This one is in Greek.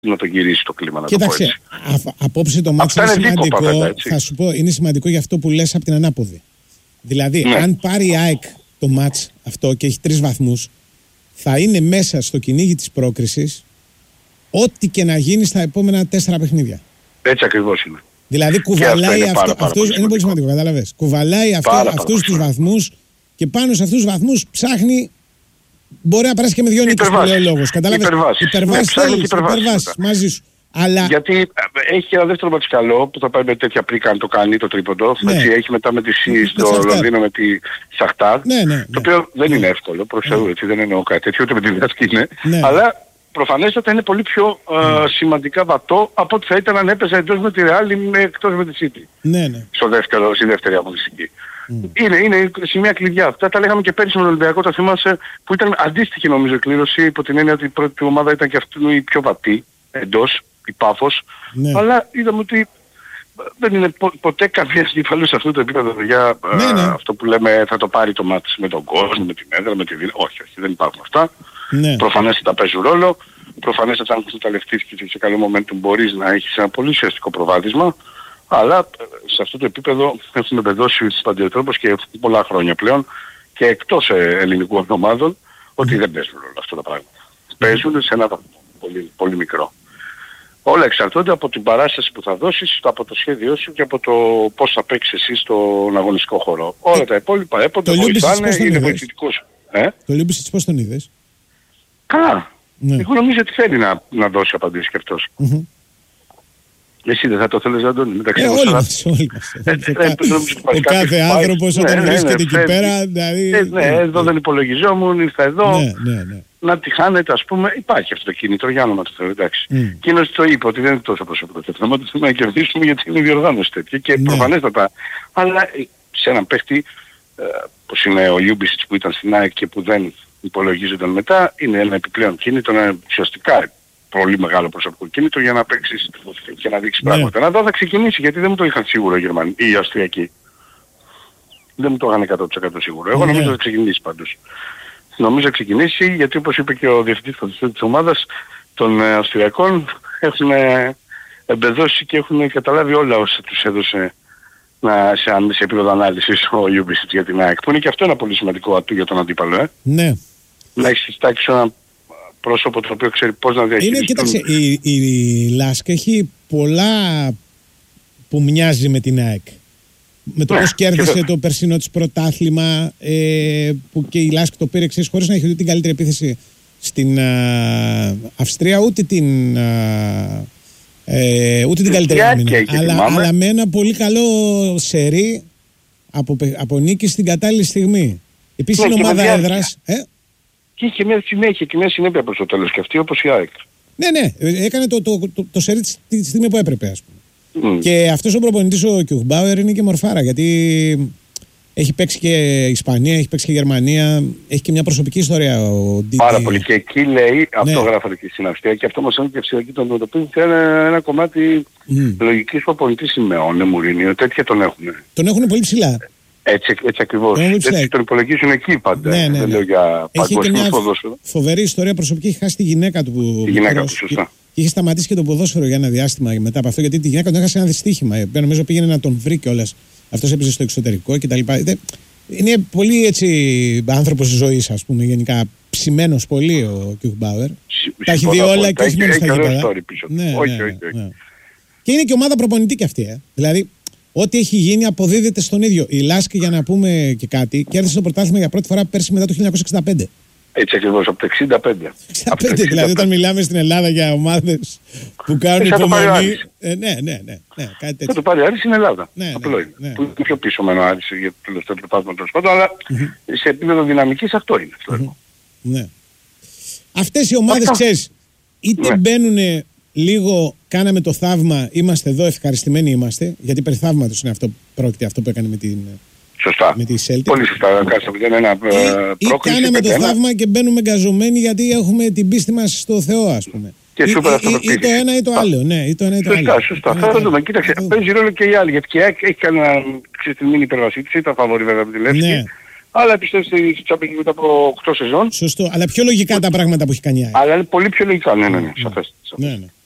να το γυρίσει το κλίμα, να κοίταξε, το πω έτσι. Απόψε το μάτσο είναι σημαντικό, θα σου πω, είναι σημαντικό για αυτό που λες από την ανάποδη. Δηλαδή, αν πάρει η ΑΕΚ το μάτς αυτό και έχει 3 βαθμούς, θα είναι μέσα στο κυνήγι της πρόκρισης ό,τι και να γίνει στα επόμενα 4 παιχνίδια. Έτσι ακριβώς είναι. Δηλαδή κουβαλάει αυτούς, είναι πολύ σημαντικό, καταλαβες. Κουβαλάει αυτούς τους βαθμούς και πάνω σε αυτούς τους βαθμούς ψάχνει. Μπορεί να περάσει και με 2 νίκες που λέει ο λόγος. Κατάλαβες. Υπερβάσεις μαζί σου. Αλλά... Γιατί έχει και ένα δεύτερο ματσικαλό που θα πάει με τέτοια πρίκα αν το κάνει το τρίποντο. Ναι. Έτσι, έχει μετά με τη ΣΥ στο Λονδίνο με τη Σαχτάρ. Ναι. Το οποίο δεν είναι εύκολο. Προς Θεού, έτσι δεν εννοώ κάτι τέτοιο, ούτε με τη Βιάσκη είναι. Ναι. Αλλά προφανέστατα είναι πολύ πιο σημαντικά βατό από ό,τι θα ήταν αν έπαιζε εντός με τη Ρεάλ ή εκτός με τη City. Ναι. Στη δεύτερη αγωνιστική. Είναι σημεία κλειδιά. Αυτά τα λέγαμε και πέρυσι με τον Ολυμπιακό, τα θυμάσαι, που ήταν αντίστοιχη νομίζω η κλήρωση, υπό την έννοια ότι η πρώτη του ομάδα ήταν και αυτή η πιο βατή εντός, η Πάφος. Ναι. Αλλά είδαμε ότι δεν είναι ποτέ καμία αντιπαλούς σε αυτό το επίπεδο για αυτό που λέμε θα το πάρει το μάτς με τον κόσμο, με την έδρα, με τη βίλα. Όχι, δεν υπάρχουν αυτά. Ναι. Προφανέστατα παίζουν ρόλο. Προφανέστατα αν εκμεταλλευτείς και σε καλό momentum μπορείς να έχεις ένα πολύ ουσιαστικό προβάδισμα. Αλλά σε αυτό το επίπεδο έχουν εμπεδώσει τις Παντιοτρόπος και πολλά χρόνια πλέον και εκτός ελληνικών ομάδων ότι δεν παίζουν όλα αυτά τα πράγματα. Παίζουν σε ένα πολύ, πολύ μικρό. Όλα εξαρτώνται από την παράσταση που θα δώσεις, από το σχέδιό σου και από το πώς θα παίξεις εσύ στον αγωνιστικό χώρο. Όλα τα υπόλοιπα έπονται, βοηθάνε, είναι βοηθητικός. Το Λιούμπισιτς πώς τον είδες? Καλά. Εγώ νομίζω ότι θέλει να δώσει απαντήσεις και αυτός. Εσύ δεν θα το θέλεις, Αντώνη, μεταξύ μας. Όλοι μας. Ο κάθε άνθρωπος όταν βρίσκεται εκεί πέρα, δηλαδή... εδώ δεν υπολογιζόμουν, ήρθα εδώ, να τη χάνετε, ας πούμε, υπάρχει αυτό το κίνητρο για όνομα του Θεού, εντάξει. Εκείνος το είπε ότι δεν είναι τόσο προσωπικό το θέμα, ότι θέλουμε να κερδίσουμε γιατί είναι διοργάνωση τέτοια και προφανέστατα. Αλλά σε έναν παίχτη, όπως είναι ο Λιούμπισιτς που ήταν στην ΑΕΚ και που δεν υπολογίζονταν μετά, είναι ένα επιπλέον κίνητρο, ένα ουσιαστικά πολύ μεγάλο προσωπικό κίνητρο για να παίξεις και να δείξεις πράγματα. Να δω θα ξεκινήσει γιατί δεν μου το είχαν σίγουρο οι Γερμανοί ή οι Αυστριακοί. Δεν μου το είχαν 100% σίγουρο. Εγώ νομίζω θα ξεκινήσει πάντως. Νομίζω θα ξεκινήσει γιατί όπως είπε και ο διευθυντής της ομάδας των Αυστριακών έχουν εμπεδώσει και έχουν καταλάβει όλα όσα τους έδωσε σε επίπεδο ανάλυσης ο Λιούμπισιτς για την ΑΕΚ. Που είναι και αυτό ένα πολύ σημαντικό ατού για τον αντίπαλο. Ναι. Να έχεις τάξει ένα πρόσωπο το οποίο ξέρει πώς να διαχειριστεί. Είναι, κοίταξε, η Λάσκ έχει πολλά που μοιάζει με την ΑΕΚ. Με το πώς κέρδισε το περσινό της πρωτάθλημα, που και η Λάσκ το πήρε χωρίς να έχει την καλύτερη επίθεση στην Αυστρία, ούτε την καλύτερη άμυνα. Αλλά με ένα πολύ καλό σερί από νίκη στην κατάλληλη στιγμή. Επίσης είναι ομάδα έδρας. Και είχε μια συνέχεια και μια συνέπεια προς το τέλος και αυτή όπως η ΑΕΚ. Ναι, έκανε το σερί τη στιγμή που έπρεπε, ας πούμε. Και αυτός ο προπονητής ο Κιουχμπάουερ είναι και μορφάρα, γιατί έχει παίξει και Ισπανία, έχει παίξει και Γερμανία, έχει και μια προσωπική ιστορία ο Ντίτι. Πάρα πολύ. Και εκεί λέει, αυτό γράφεται και στην Αυστρία, και αυτό μας είναι και αυστριακή τον αντιμετωπίζει, ένα κομμάτι λογικής προπονητής Σιμεώνε, Μουρίνιο, τέτοια τον έχουν. Τον έχουν πολύ ψηλά. Έτσι ακριβώς. Έτσι τον υπολογίζουν εκεί πάντα. Δεν λέω για παγκόσμιο ποδόσφαιρο. Φοβερή ιστορία προσωπική, έχει χάσει τη γυναίκα του. Τη γυναίκα του, σωστά. Και είχε σταματήσει και το ποδόσφαιρο για ένα διάστημα μετά από αυτό, γιατί τη γυναίκα του έχασε ένα δυστύχημα. Νομίζω πήγαινε να τον βρει κιόλας. Αυτός έπαιζε στο εξωτερικό κτλ. Είναι πολύ έτσι άνθρωπος της ζωής, ας πούμε, γενικά ψημένος πολύ ο Κιουχμπάουερ. Τα έχει δει όλα και όχι μόνο στα γήπεδα. Και είναι και ομάδα προπονητή κι αυτή. Δηλαδή, ό,τι έχει γίνει αποδίδεται στον ίδιο. Η Λάσκ, για να πούμε και κάτι, κέρδισε το πρωτάθλημα για πρώτη φορά πέρσι μετά το 1965. Έτσι ακριβώς, από το 65. 65, δηλαδή όταν μιλάμε στην Ελλάδα για ομάδες που κάνουν υπομονή. Ναι, κάτι τέτοιο. Θα το πάρει Άρης στην Ελλάδα. Απλό είναι. Που είναι πιο πίσω με ένα Άρης για το τελευταίο πρωτάθλημα τέλος πάντων, αλλά σε επίπεδο δυναμικής αυτό είναι. Ναι. Αυτές οι ομάδες, ξέρεις, είτε μπαίνουν λίγο, κάναμε το θαύμα, είμαστε εδώ, ευχαριστημένοι είμαστε, γιατί περί θαύματος είναι αυτό, πρόκειται αυτό που έκανε με την... Σωστά. Με τη Celtic. Πολύ σωστά. Ή κάναμε το θαύμα και μπαίνουμε γκαζωμένοι γιατί έχουμε την πίστη μας στο Θεό, ας πούμε. Και σούπερ αυτοπεποίθηση. Ή το ένα ή το άλλο. Ναι, ή το ένα ή το άλλο. Σωστά. Θα το δούμε. Κοίταξε, παίζει ρόλο και οι άλλοι. Γιατί έχει κάνει την μήνυ υπερβασή της, ήταν φαβορή βέβαια από τη Λεύσκη. Αλλά πιστεύω στη Champions League μετά από 8 σεζόν. Σωστό. Αλλά πιο λογικά τα πράγματα που έχει κάνει η ΑΕΚ. Αλλά είναι πολύ πιο λογικά. Ναι, σαφές.